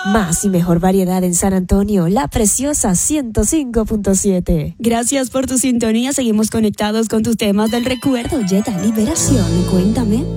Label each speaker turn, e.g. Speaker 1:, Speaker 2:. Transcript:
Speaker 1: Más y mejor variedad en San Antonio, La Preciosa 105.7.
Speaker 2: Gracias por tu sintonía. Seguimos conectados con tus temas del recuerdo. Jetta, Liberación. Cuéntame.